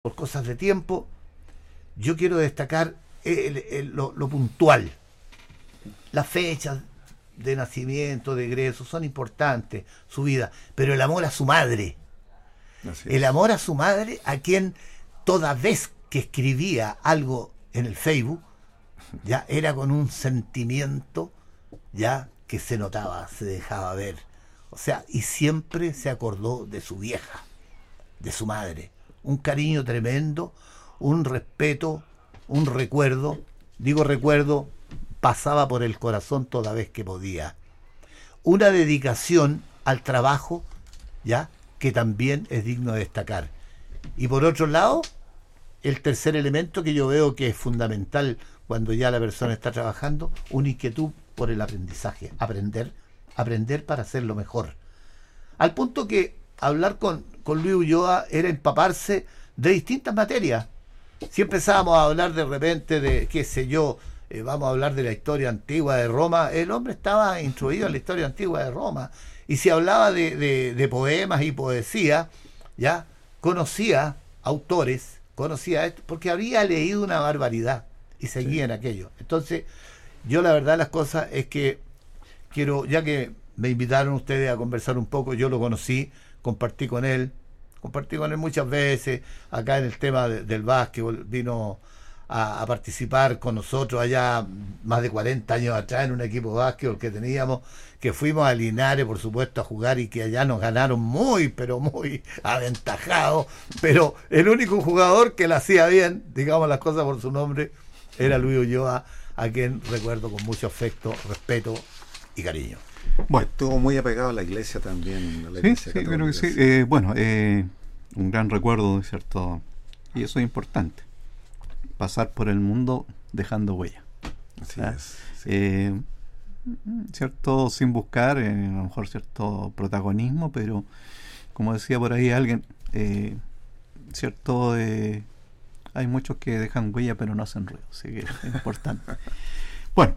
por cosas de tiempo, yo quiero destacar lo puntual. Las fechas de nacimiento, de egreso, son importantes, su vida, pero el amor a su madre, el amor a su madre, a quien toda vez que escribía algo en el Facebook, ya era con un sentimiento, ya que se notaba, se dejaba ver. O sea, y siempre se acordó de su vieja, de su madre. Un cariño tremendo, un respeto, un recuerdo. Digo recuerdo, pasaba por el corazón toda vez que podía. Una dedicación al trabajo, ya, que también es digno de destacar. Y por otro lado, el tercer elemento que yo veo que es fundamental cuando ya la persona está trabajando, una inquietud por el aprendizaje, aprender para hacerlo mejor. Al punto que hablar con Luis Ulloa era empaparse de distintas materias. Si empezábamos a hablar de repente de, qué sé yo, vamos a hablar de la historia antigua de Roma, el hombre estaba instruido en la historia antigua de Roma. Y si hablaba de poemas y poesía, ya conocía autores, conocía esto, porque había leído una barbaridad y seguía en aquello. Entonces, yo la verdad de las cosas es que quiero, ya que me invitaron ustedes a conversar un poco, yo lo conocí, compartí con él muchas veces, acá en el tema del básquetbol, vino a participar con nosotros allá más de 40 años atrás en un equipo de básquetbol que teníamos, que fuimos a Linares, por supuesto, a jugar y que allá nos ganaron muy, pero muy aventajados, pero el único jugador que la hacía bien, digamos las cosas por su nombre, era Luis Ulloa, a quien recuerdo con mucho afecto, respeto y cariño. Bueno, estuvo muy apegado a la iglesia también. A la iglesia sí, creo que sí. Un gran recuerdo, ¿cierto? Y eso es importante. Pasar por el mundo dejando huella. Así es. Sí. ¿Cierto? Sin buscar, a lo mejor, cierto protagonismo, pero como decía por ahí alguien, ¿cierto? Hay muchos que dejan huella pero no hacen ruido, así que es importante. Bueno,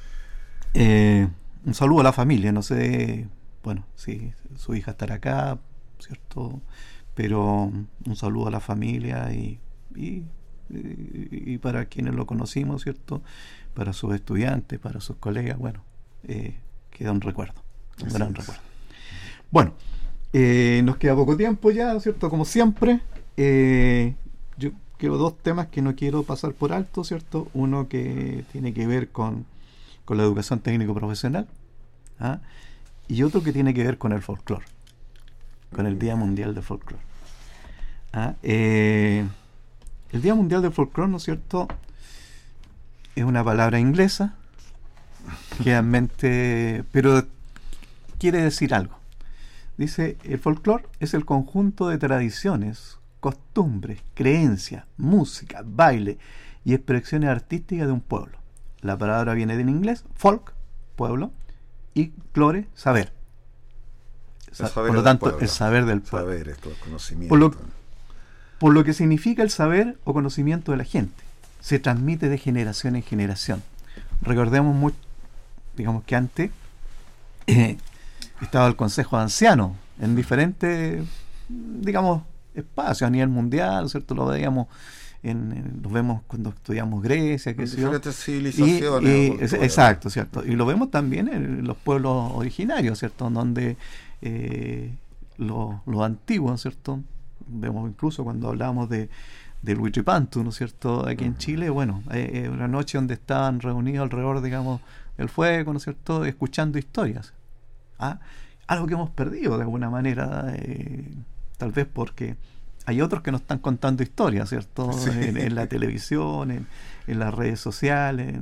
un saludo a la familia, no sé, bueno, si su hija estará acá, ¿cierto? Pero un saludo a la familia y para quienes lo conocimos, ¿cierto? Para sus estudiantes, para sus colegas, bueno, queda un recuerdo, un gran recuerdo. Bueno, nos queda poco tiempo ya, ¿cierto? Como siempre, yo quiero dos temas que no quiero pasar por alto, ¿cierto? Uno que tiene que ver con la educación técnico profesional, ¿ah? Y otro que tiene que ver con el folclore, con el Día Mundial del Folclore. ¿Ah? El Día Mundial del Folclore, ¿no es cierto?, es una palabra inglesa que realmente, pero quiere decir algo. Dice, el folclore es el conjunto de tradiciones, costumbres, creencias, música, baile y expresiones artísticas de un pueblo. La palabra viene del inglés, folk, pueblo, y clore, saber. Por lo tanto, pueblo, el saber del pueblo. Saber, esto, conocimiento. Por lo que significa el saber o conocimiento de la gente. Se transmite de generación en generación. Recordemos mucho, digamos que antes estaba el Consejo de Ancianos en diferentes, digamos, espacios a nivel mundial, ¿cierto? Lo veíamos los vemos cuando estudiamos Grecia, que diferentes civilizaciones. Exacto, ¿cierto? Y lo vemos también en los pueblos originarios, ¿cierto? Donde los antiguos, ¿cierto? Vemos incluso cuando hablamos del Huichipantu, ¿no es cierto? Aquí en Chile, bueno, una noche donde estaban reunidos alrededor, digamos, del fuego, ¿no es cierto? Escuchando historias. ¿Ah? Algo que hemos perdido de alguna manera, tal vez porque hay otros que nos están contando historias, ¿cierto? Sí. En la televisión, en las redes sociales,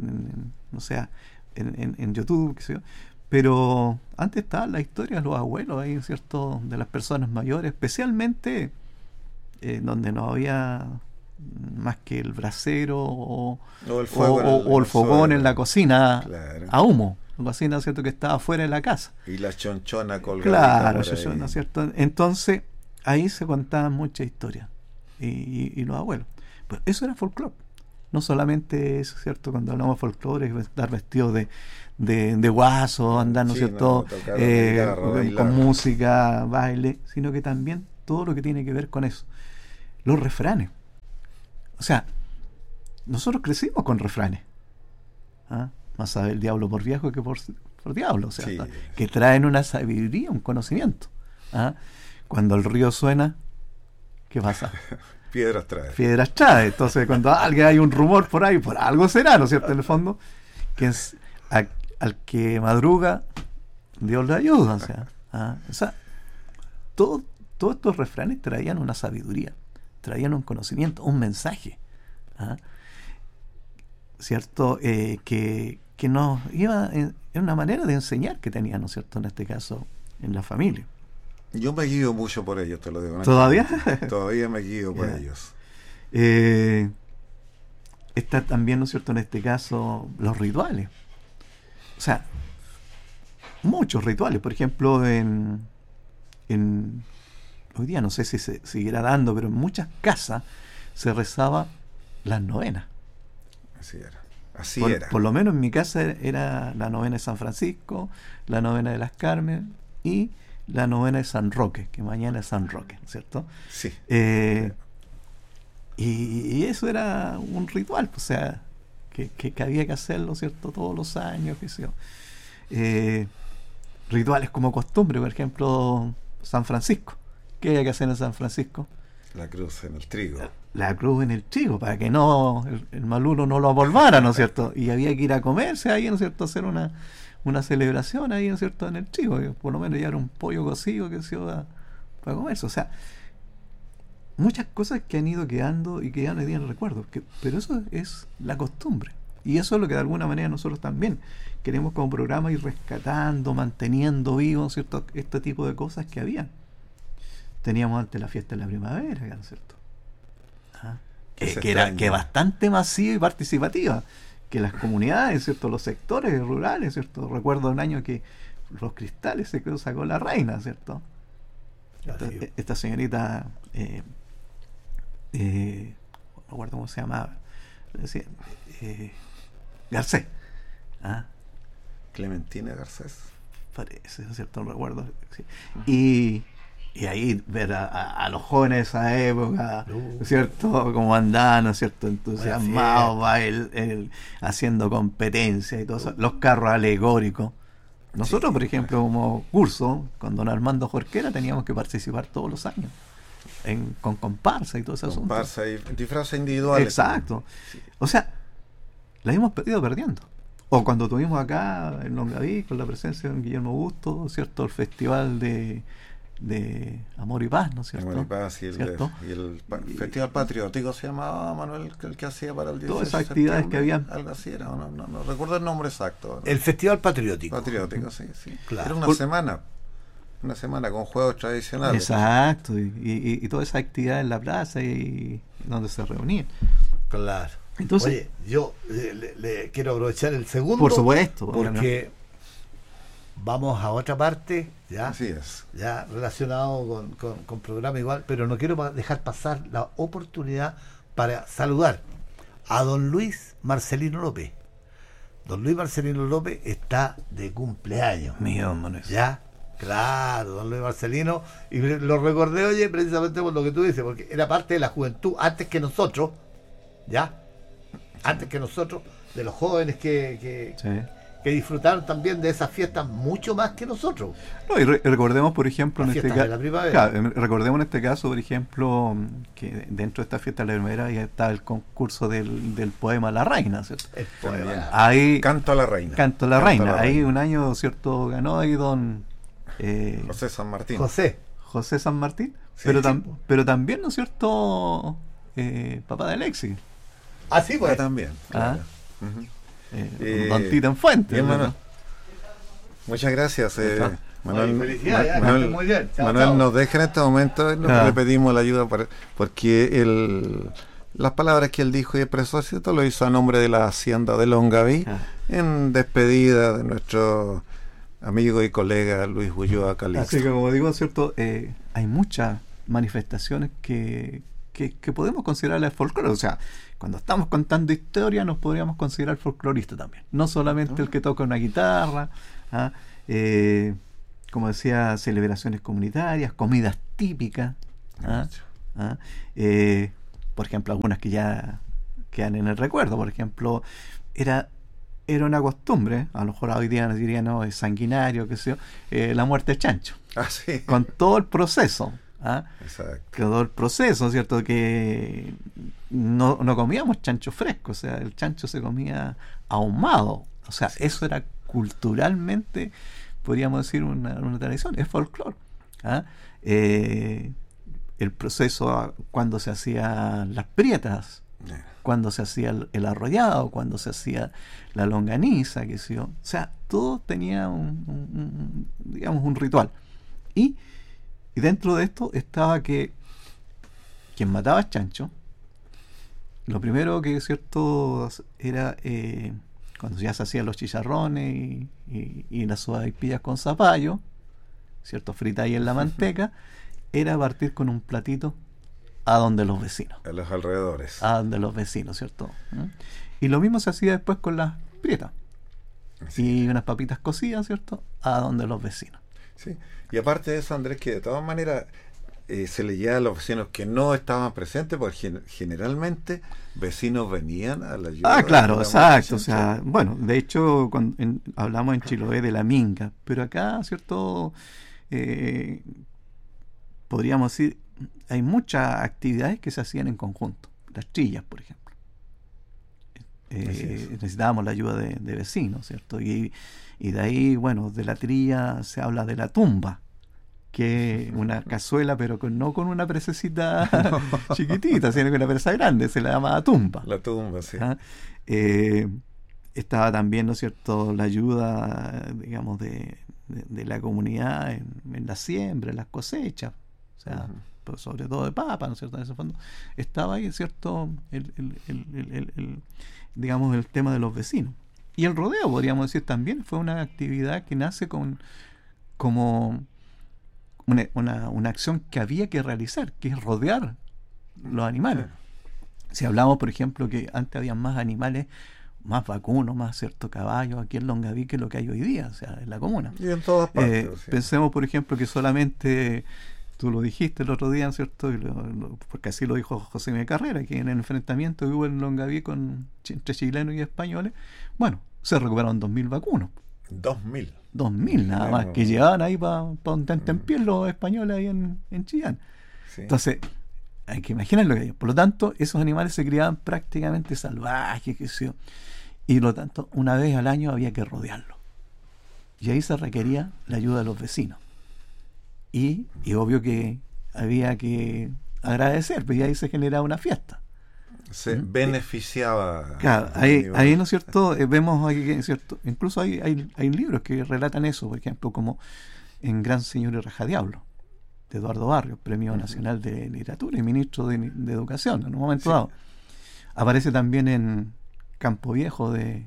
en YouTube, qué sé yo. Pero antes estaban las historias de los abuelos ahí, ¿cierto? De las personas mayores, especialmente donde no había más que el brasero o el fogón en la cocina, claro, a humo. La cocina, ¿cierto? Que estaba fuera de la casa. Y la chonchona colgada. Claro, chonchona, ¿cierto? Entonces, ahí se contaban muchas historias. Y los abuelos. Pero eso era folclore. No solamente eso, ¿cierto? Cuando hablamos de folclore, es estar vestido de guaso, andar, ¿no es cierto? Con música, baile, sino que también todo lo que tiene que ver con eso. Los refranes. O sea, nosotros crecimos con refranes. ¿Ah? Más sabe el diablo por viejo que por diablo. O sea, Sí. que traen una sabiduría, un conocimiento. ¿Ah? Cuando el río suena, ¿qué pasa? Piedras trae. Piedras trae. Entonces, cuando alguien hay un rumor por ahí, por algo será, ¿no es cierto? En el fondo, que es al que madruga, Dios le ayuda. O sea, todos estos refranes traían una sabiduría, traían un conocimiento, un mensaje. ¿Ah? ¿Cierto? Que nos iba en una manera de enseñar que tenían, ¿no es cierto? En este caso, en la familia. Yo me guío mucho por ellos, te lo digo. ¿Todavía? Todavía me guío por Yeah. ellos. Está también, ¿no es cierto? En este caso, los rituales. O sea, muchos rituales. Por ejemplo, hoy día no sé si se seguirá dando, pero en muchas casas se rezaba las novenas. Así era. Por lo menos en mi casa era la novena de San Francisco, la novena de las Carmen y la novena de San Roque, que mañana es San Roque, ¿cierto? Sí. Y eso era un ritual, o sea, que había que hacerlo, ¿cierto? Todos los años, qué sé yo. Rituales como costumbre, por ejemplo, San Francisco. ¿Qué había que hacer en San Francisco? La cruz en el trigo. La cruz en el trigo, para que no el malulo no lo avolvara, ¿no es cierto? Y había que ir a comerse ahí, ¿no es cierto? Hacer una celebración ahí, ¿no es cierto? En el trigo, y por lo menos ya era un pollo cocido que se iba para comerse. O sea, muchas cosas que han ido quedando y que ya no tienen recuerdos, pero eso es la costumbre. Y eso es lo que de alguna manera nosotros también queremos como programa ir rescatando, manteniendo vivo, ¿cierto? Este tipo de cosas que había. Teníamos antes la fiesta de la primavera, ¿no es cierto? Que era bastante masiva y participativa, que las comunidades, ¿cierto? Los sectores rurales, ¿cierto? Recuerdo un año que los cristales se sacó la reina, ¿cierto? Esta señorita, no recuerdo cómo se llamaba, Garcés. Clementina Garcés. Parece, ¿no es cierto? No recuerdo. Sí. Y ahí ver a los jóvenes de esa época, ¿no es cierto? Como andaban, ¿no es cierto? Entusiasmados, haciendo competencia y todo eso. Los carros alegóricos. Nosotros, por ejemplo, como curso, con don Armando Jorquera, teníamos que participar todos los años con comparsa y todo ese asunto. Comparsa y disfraces individuales. Exacto. Sí. O sea, la hemos ido perdiendo. O cuando tuvimos acá en Longaví, con la presencia de don Guillermo Augusto, ¿cierto? El festival de Amor y Paz, ¿no es cierto? Amor y Paz y el Festival Patriótico se llamaba, Manuel, el que hacía para el 18 todas esas actividades que habían. Algo así era, no recuerdo el nombre exacto. ¿No? El Festival Patriótico. Patriótico, sí. Claro. Era una semana con juegos tradicionales. Exacto, y todas esas actividades en la plaza y donde se reunían. Claro. Entonces, oye, yo le quiero aprovechar el segundo. Por supuesto. Porque vamos a otra parte, ¿ya? Así es. Ya relacionado con programa igual, pero no quiero dejar pasar la oportunidad para saludar a don Luis Marcelino López. Don Luis Marcelino López está de cumpleaños. Mío, Manuel. ¿Ya? Claro, don Luis Marcelino. Y lo recordé, oye, precisamente por lo que tú dices, porque era parte de la juventud antes que nosotros, ¿ya? Antes que nosotros, de los jóvenes que disfrutaron también de esas fiestas mucho más que nosotros. No, y recordemos, por ejemplo, en este recordemos en este caso, por ejemplo, que dentro de esta fiesta de la primavera ya estaba el concurso del poema La Reina, ¿cierto? El poema. Ahí, Canto a la Reina. Canto a la Reina. Ahí un año, ¿cierto? Ganó ahí don José San Martín. José San Martín. Sí, pero también, ¿no es cierto? Papá de Alexis. Ah, sí, pues. También. Claro. Don Tito en Fuente. Bien, Manuel. Muchas gracias. Manuel, muy bien. Manuel nos deja en este momento, le pedimos la ayuda porque las palabras que él dijo y expresó, ¿cierto? Lo hizo a nombre de la hacienda de Longaví en despedida de nuestro amigo y colega Luis Ulloa Calixto. Así que, como digo, ¿cierto? Hay muchas manifestaciones que podemos considerar el folclore. O sea, cuando estamos contando historia nos podríamos considerar folclorista también, no solamente el que toca una guitarra, como decía, celebraciones comunitarias, comidas típicas, por ejemplo, algunas que ya quedan en el recuerdo. Por ejemplo, era una costumbre, a lo mejor hoy día nos dirían, no, es sanguinario, qué sé yo, la muerte de chancho. Sí. Con todo el proceso. Exacto. Todo el proceso, ¿cierto? Que no comíamos chancho fresco, o sea, el chancho se comía ahumado. O sea, sí, eso era culturalmente, podríamos decir, una tradición, es folclore. El proceso cuando se hacían las prietas, cuando se hacía el arrollado, cuando se hacía la longaniza, qué sé yo. O sea, todo tenía digamos, un ritual. Y dentro de esto estaba que quien mataba chancho, lo primero que es cierto era cuando ya se hacían los chicharrones y las sopaipillas con zapallo, cierto, frita ahí en la manteca, era partir con un platito a donde los vecinos. A los alrededores. A donde los vecinos, ¿cierto? Y lo mismo se hacía después con las prietas. Sí. Y unas papitas cocidas, ¿cierto? A donde los vecinos. Sí. Y aparte de eso, Andrés, que de todas maneras se le lleva a los vecinos que no estaban presentes, porque generalmente vecinos venían a la ayuda. Claro, exacto. O sea, bueno, de hecho, cuando hablamos en Chiloé de la minga, pero acá, ¿cierto? Podríamos decir, hay muchas actividades que se hacían en conjunto. Las trillas, por ejemplo. Necesitábamos la ayuda de vecinos, ¿cierto? Y de ahí, bueno, de la trilla se habla de la tumba, que es una cazuela, pero no con una presecita chiquitita, sino con una presa grande, se la llama tumba. La tumba, sí. Estaba también, ¿no es cierto?, la ayuda, digamos, de la comunidad en la siembra, en las cosechas, o sea, pues sobre todo de papa, ¿no es cierto?, en ese fondo. Estaba ahí, ¿cierto?, digamos, el tema de los vecinos. Y el rodeo, podríamos decir, también fue una actividad que nace como una acción que había que realizar, que es rodear los animales. Si hablamos, por ejemplo, que antes había más animales, más vacunos, más cierto caballos aquí en Longaví que lo que hay hoy día, o sea, en la comuna. Y en todas partes. Sí. Pensemos, por ejemplo, que solamente, tú lo dijiste el otro día, ¿cierto? Porque así lo dijo José M. Carrera, que en el enfrentamiento que hubo en Longaví entre chilenos y españoles, bueno, se recuperaron 2.000 vacunos. 2.000 nada más, que llevaban ahí para un tentempié los españoles ahí en Chillán. Sí. Entonces, hay que imaginar lo que hay. Por lo tanto, esos animales se criaban prácticamente salvajes, qué sé yo. Y por lo tanto, una vez al año había que rodearlo. Y ahí se requería la ayuda de los vecinos. Y obvio que había que agradecer, pues ahí se generaba una fiesta. Se beneficiaba. Claro, ahí ¿no es cierto? Vemos ahí, ¿cierto? Incluso hay libros que relatan eso, por ejemplo, como en Gran Señor y Raja Diablo, de Eduardo Barrios, Premio Nacional de Literatura y Ministro de Educación, en un momento dado. Aparece también en Campo Viejo de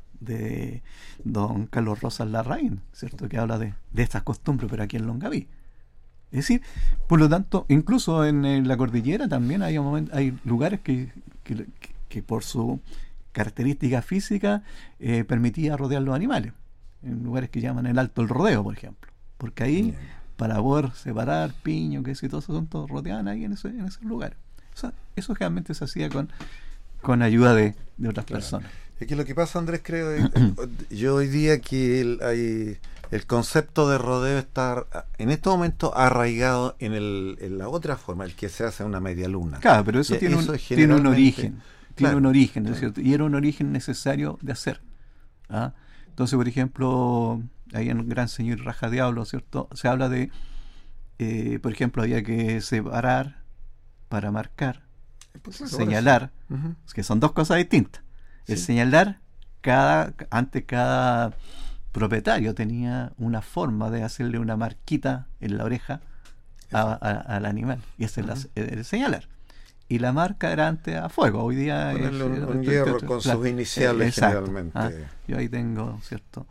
don Carlos Rosas Larraín, ¿cierto? Que habla de estas costumbres, pero aquí en Longaví. Es decir, por lo tanto, incluso en la cordillera también hay lugares que por su característica física permitía rodear los animales. En lugares que llaman el Alto el Rodeo, por ejemplo. Porque ahí, para poder separar piño, que eso y todo eso, son todos rodeaban ahí en esos lugares. O sea, eso realmente se hacía con ayuda de otras personas. Es que lo que pasa, Andrés, creo, yo hoy día que el concepto de rodeo está en este momento arraigado en la otra forma, el que se hace una media luna. Claro, pero eso tiene un origen. Tiene un origen, ¿no es cierto? Y era un origen necesario de hacer. Entonces, por ejemplo, ahí en Gran Señor y Raja Diablo, ¿cierto? Se habla de, por ejemplo, había que separar para marcar, señalar, que son dos cosas distintas. El señalar, cada propietario tenía una forma de hacerle una marquita en la oreja al animal, y ese es el señalar. Y la marca era antes a fuego, hoy día ponerle un hierro con sus iniciales generalmente. Yo ahí tengo, ¿cierto?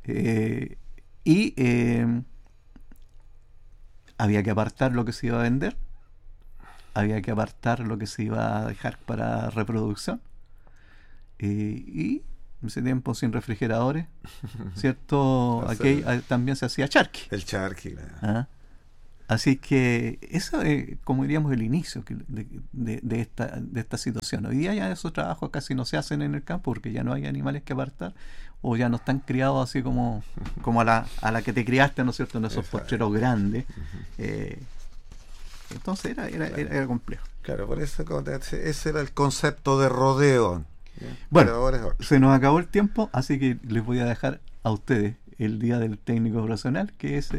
Había que apartar lo que se iba a vender, había que apartar lo que se iba a dejar para reproducción, y en ese tiempo sin refrigeradores, ¿cierto? Aquí también se hacía charqui. El charqui, claro. Así que eso es, como diríamos, el inicio de esta situación. Hoy día ya esos trabajos casi no se hacen en el campo porque ya no hay animales que apartar o ya no están criados así como a la que te criaste, ¿no es cierto?, en esos potreros grandes. Entonces era complejo. Claro, por eso ese era el concepto de rodeo. Bueno, ahora se nos acabó el tiempo, así que les voy a dejar a ustedes el día del técnico profesional, que es...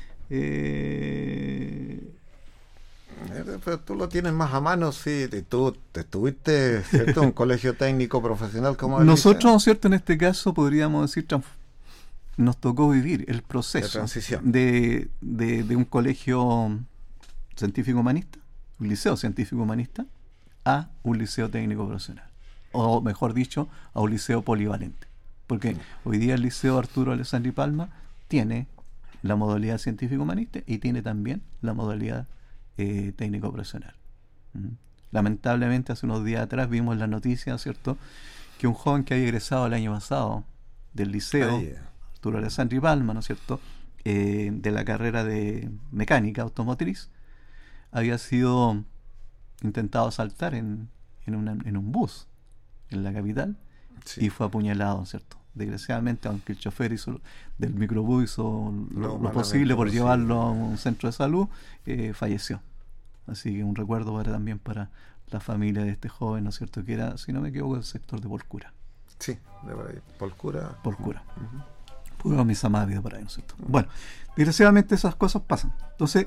pero tú lo tienes más a mano, sí. Tú te estuviste, ¿cierto?, en un colegio técnico profesional como nosotros, ¿no es cierto?, en este caso podríamos decir nos tocó vivir el proceso de un colegio científico humanista, un liceo científico humanista, a un liceo técnico profesional, o mejor dicho, a un liceo polivalente, porque hoy día el liceo Arturo Alessandri Palma tiene la modalidad científico humanista y tiene también la modalidad técnico profesional. Lamentablemente hace unos días atrás vimos la noticia, ¿cierto?, que un joven que había egresado el año pasado del liceo Arturo Alessandri Palma, ¿no es cierto?, de la carrera de mecánica automotriz, había sido intentado asaltar en un bus en la capital y fue apuñalado, ¿cierto? Desgraciadamente, aunque el chofer del microbús hizo lo posible por llevarlo a un centro de salud, falleció. Así que un recuerdo también para la familia de este joven, ¿no es cierto?, que era, si no me equivoco, del sector de Polcura. Sí, de por ahí. Polcura. Pudo misa más vida por ahí, ¿no es cierto? Bueno, desgraciadamente esas cosas pasan. Entonces,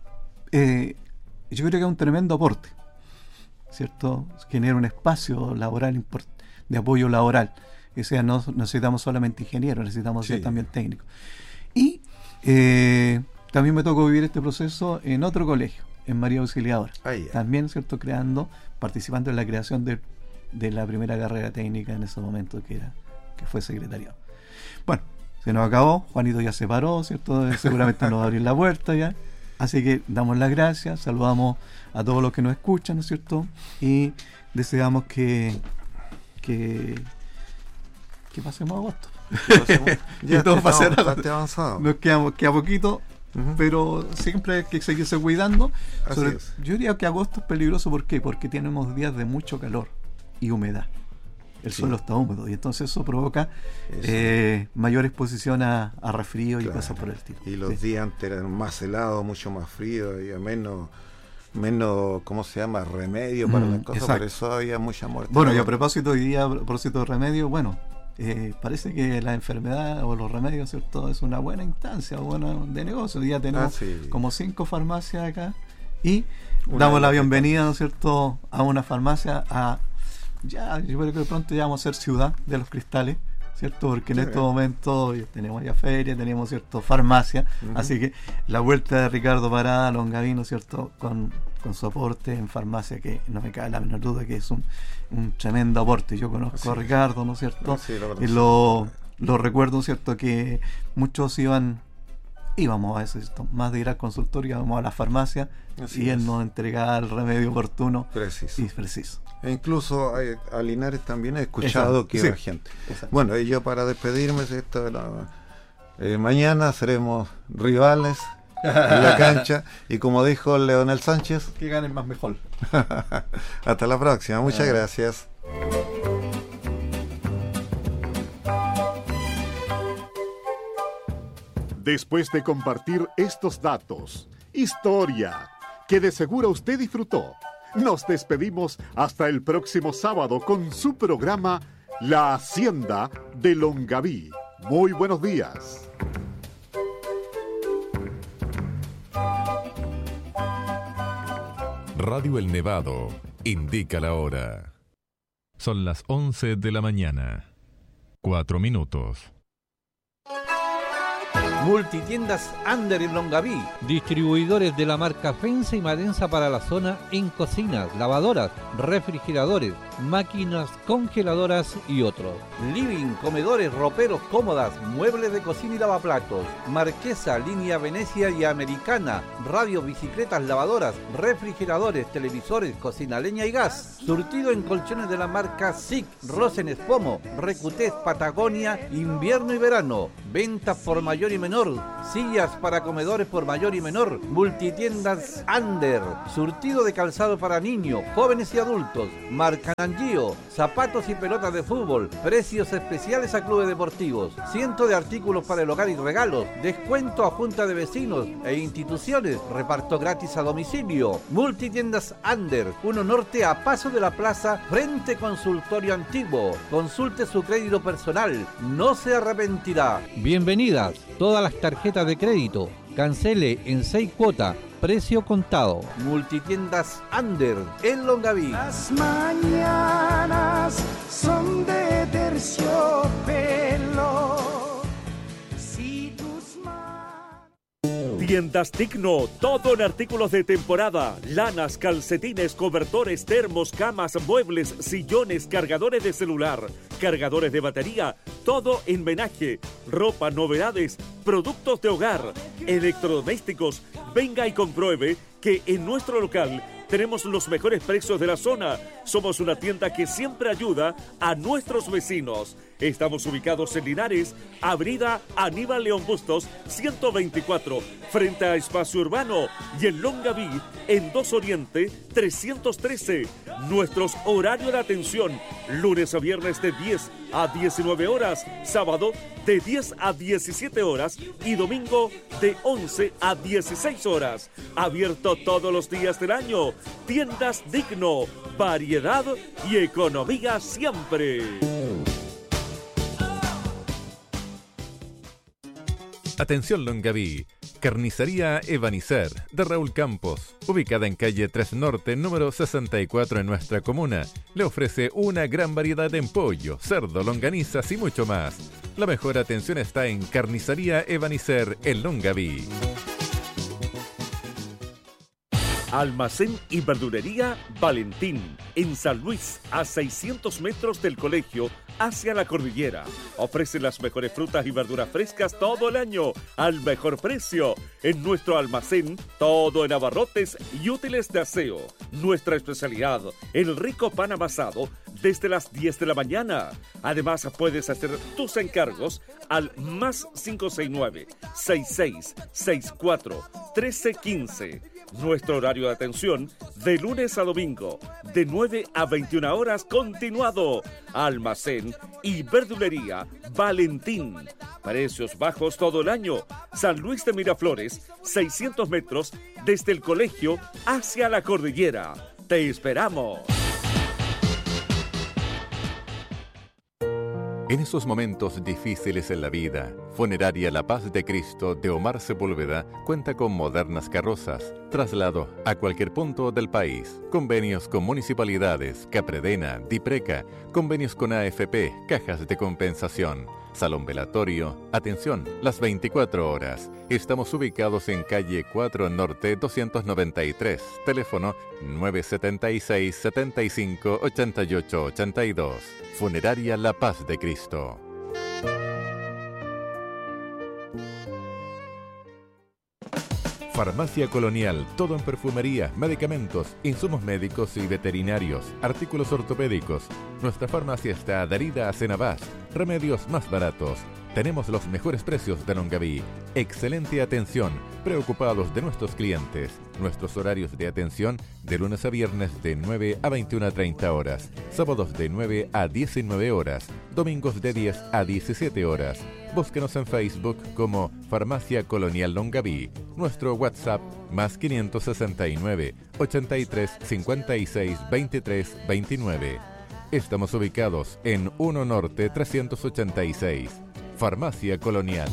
yo creo que es un tremendo aporte, ¿cierto? Genera un espacio laboral de apoyo laboral. O sea, no necesitamos solamente ingenieros, necesitamos también técnicos. Y también me tocó vivir este proceso en otro colegio, en María Auxiliadora. También, ¿cierto?, participando en la creación de la primera carrera técnica en ese momento, que fue secretariado. Bueno, se nos acabó, Juanito ya se paró, ¿cierto? Seguramente nos va a abrir la puerta ya. Así que damos las gracias, saludamos a todos los que nos escuchan, ¿no es cierto? Y deseamos que pasemos agosto. Ya todo pase avanzado. Nos queda poquito, pero siempre hay que seguirse cuidando. Yo diría que agosto es peligroso, ¿por qué? Porque tenemos días de mucho calor y humedad. El suelo está húmedo y entonces eso provoca mayor exposición a resfrío y cosas por el estilo. Y los días antes eran más helados, mucho más fríos y menos, ¿cómo se llama?, remedio para las cosas. Por eso había mucha muerte. Bueno, y a propósito de remedio, bueno, parece que la enfermedad o los remedios, ¿cierto?, es una buena instancia, buena de negocio. Hoy día tenemos como 5 farmacias acá y damos la bienvenida, ¿no es cierto?, a una farmacia, yo creo que pronto ya vamos a ser ciudad de los cristales, ¿cierto? Porque en estos momentos tenemos ya feria, tenemos, ¿cierto?, farmacia, así que la vuelta de Ricardo Parada, Longaví, ¿cierto?, con su aporte en farmacia, que no me cabe la menor duda que es un tremendo aporte. Yo conozco a Ricardo, ¿no es cierto? Y lo recuerdo, ¿cierto?, que muchos íbamos a veces, más de ir al consultorio, íbamos a la farmacia y él nos entregaba el remedio oportuno y preciso. E incluso a Linares también he escuchado que iba gente. Bueno, y yo para despedirme, mañana seremos rivales en la cancha y como dijo Leonel Sánchez, que ganen más mejor. Hasta la próxima, muchas gracias. Después de compartir estos datos, historia, que de seguro usted disfrutó, nos despedimos hasta el próximo sábado con su programa La Hacienda de Longaví. Muy buenos días. Radio El Nevado indica la hora. Son las 11 de la mañana. 4 minutos. Multitiendas Under en Longaví, distribuidores de la marca Fensa y Madensa para la zona en cocinas, lavadoras, refrigeradores, máquinas congeladoras y otros. Living, comedores, roperos, cómodas, muebles de cocina y lavaplatos. Marquesa, línea Venecia y Americana. Radio, bicicletas, lavadoras, refrigeradores, televisores, cocina, leña y gas. Surtido en colchones de la marca SIC, Rosen Espomo, Recutés, Patagonia, invierno y verano. Ventas por mayor y menor. Sillas para comedores por mayor y menor. Multitiendas Under. Surtido de calzado para niños, jóvenes y adultos. Marca Nangio. Zapatos y pelotas de fútbol. Precios especiales a clubes deportivos. Cientos de artículos para el hogar y regalos. Descuento a junta de vecinos e instituciones. Reparto gratis a domicilio. Multitiendas Under. 1 Norte a paso de la plaza frente Consultorio Antiguo. Consulte su crédito personal. No se arrepentirá. Bienvenidas. Todas las tarjetas de crédito. Cancele en 6 cuotas. Precio contado. Multitiendas Under en Longaví. Las mañanas son de terciopelo. Si tus manos... Tiendas Digno, todo en artículos de temporada, lanas, calcetines, cobertores, termos, camas, muebles, sillones, cargadores de celular, cargadores de batería, todo en menaje, ropa, novedades, productos de hogar, electrodomésticos. Venga y compruebe que en nuestro local tenemos los mejores precios de la zona. Somos una tienda que siempre ayuda a nuestros vecinos. Estamos ubicados en Linares, Avenida Aníbal León Bustos, 124, frente a Espacio Urbano, y en Longaví, en 2 Oriente, 313. Nuestros horarios de atención, lunes a viernes de 10 a 19 horas, sábado de 10 a 17 horas y domingo de 11 a 16 horas. Abierto todos los días del año. Tiendas Digno, variedad y economía siempre. Atención Longaví, Carnicería Evanisser de Raúl Campos, ubicada en calle 3 Norte, número 64 en nuestra comuna. Le ofrece una gran variedad en pollo, cerdo, longanizas y mucho más. La mejor atención está en Carnicería Evanisser en Longaví. Almacén y verdulería Valentín, en San Luis, a 600 metros del colegio, hacia la cordillera. Ofrece las mejores frutas y verduras frescas todo el año, al mejor precio. En nuestro almacén, todo en abarrotes y útiles de aseo. Nuestra especialidad, el rico pan amasado, desde las 10 de la mañana. Además, puedes hacer tus encargos al más 569-6664-1315. Nuestro horario de atención, de lunes a domingo, de 9 a 21 horas continuado. Almacén y verdulería Valentín. Precios bajos todo el año. San Luis de Miraflores, 600 metros desde el colegio hacia la cordillera. ¡Te esperamos! En esos momentos difíciles en la vida, Funeraria La Paz de Cristo de Omar Sepúlveda cuenta con modernas carrozas, traslado a cualquier punto del país, convenios con municipalidades, Capredena, Dipreca, convenios con AFP, cajas de compensación, salón velatorio, atención, las 24 horas. Estamos ubicados en calle 4 Norte 293, teléfono 976 75 88 82. Funeraria La Paz de Cristo. Farmacia Colonial, todo en perfumería, medicamentos, insumos médicos y veterinarios, artículos ortopédicos. Nuestra farmacia está adherida a Cenabás, remedios más baratos. Tenemos los mejores precios de Longaví. Excelente atención, preocupados de nuestros clientes. Nuestros horarios de atención de lunes a viernes de 9 a 21:30 horas, sábados de 9 a 19 horas, domingos de 10 a 17 horas. Búsquenos en Facebook como Farmacia Colonial Longaví. Nuestro WhatsApp más 569 83 56 23 29. Estamos ubicados en 1 Norte 386. Farmacia Colonial.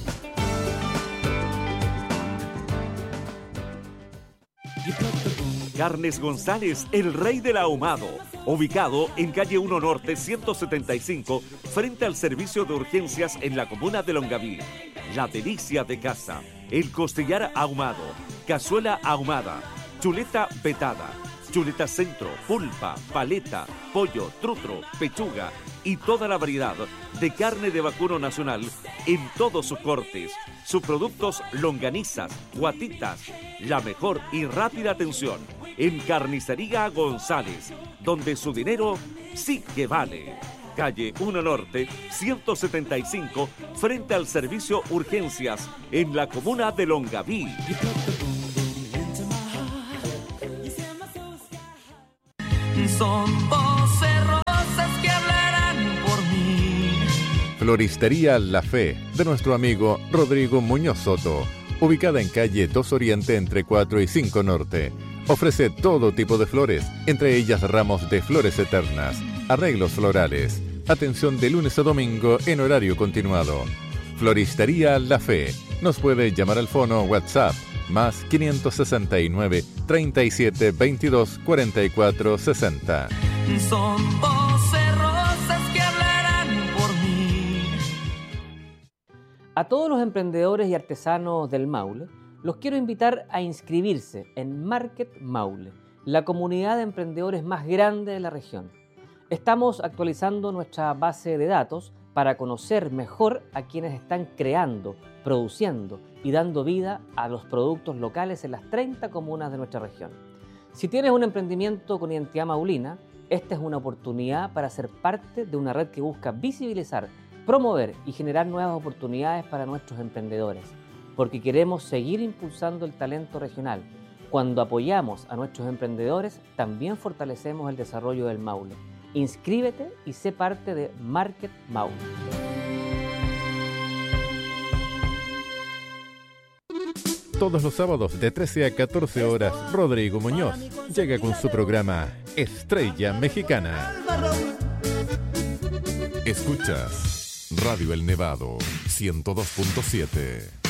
Carnes González, el rey del ahumado, ubicado en calle 1 Norte 175, frente al servicio de urgencias en la comuna de Longaví. La delicia de casa, el costillar ahumado, cazuela ahumada, chuleta vetada, chuleta centro, pulpa, paleta, pollo, trutro, pechuga y toda la variedad de carne de vacuno nacional en todos sus cortes. Sus productos longanizas, guatitas, la mejor y rápida atención en Carnicería González, donde su dinero sí que vale. Calle 1 Norte, 175, frente al servicio Urgencias, en la comuna de Longaví. Son 12 rosas que hablarán por mí. Floristería La Fe, de nuestro amigo Rodrigo Muñoz Soto, ubicada en calle 2 Oriente entre 4 y 5 Norte. Ofrece todo tipo de flores, entre ellas ramos de flores eternas, arreglos florales, atención de lunes a domingo en horario continuado. Floristería La Fe. Nos puede llamar al fono WhatsApp más 569 37 22 44 60. Son 12 rosas que hablarán por mí. A todos los emprendedores y artesanos del Maule, los quiero invitar a inscribirse en Market Maule, la comunidad de emprendedores más grande de la región. Estamos actualizando nuestra base de datos para conocer mejor a quienes están creando, produciendo y dando vida a los productos locales en las 30 comunas de nuestra región. Si tienes un emprendimiento con identidad maulina, esta es una oportunidad para ser parte de una red que busca visibilizar, promover y generar nuevas oportunidades para nuestros emprendedores, porque queremos seguir impulsando el talento regional. Cuando apoyamos a nuestros emprendedores, también fortalecemos el desarrollo del Maule. Inscríbete y sé parte de Market Maule. Todos los sábados de 13 a 14 horas, Rodrigo Muñoz llega con su programa Estrella Mexicana. Escuchas Radio El Nevado 102.7.